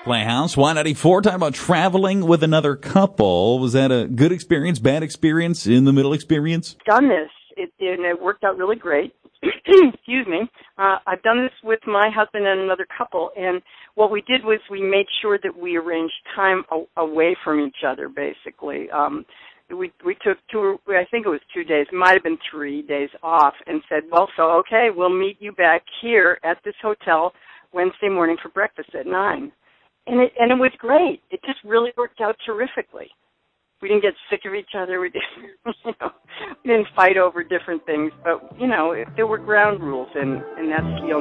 Playhouse, Y94, talking about traveling with another couple. Was that a good experience, bad experience, in the middle experience? Done this, and it worked out really great. Excuse me. I've done this with my husband and another couple, and what we did was we made sure that we arranged time away from each other, basically. We took I think it was 2 days, it might have been 3 days off, and said, okay, we'll meet you back here at this hotel Wednesday morning for breakfast at 9. And it was great. It just really worked out terrifically. We didn't get sick of each other. We didn't fight over different things, but there were ground rules, and that's